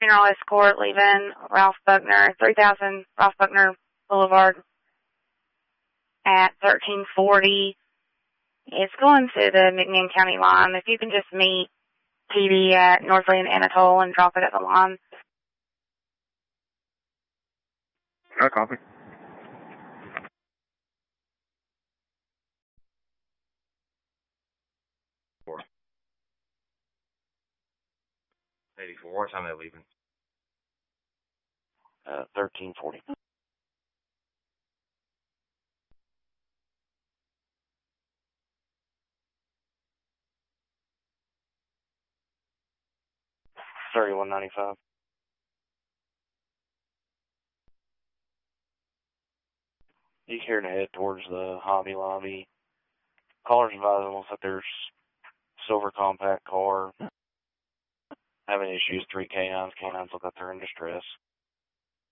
Funeral escort leaving Ralph Buckner, 3000 Ralph Buckner Boulevard at 1340. It's going to the McMinn County line. If you can just meet PD at Northley and Anatole and drop it at the line. Copy. $84. What time are they leaving? 1340. $31.95. You here to head towards the Hobby Lobby. Callers advising looks like there's silver compact car having issues. 3 canines. Canines look like they're in distress.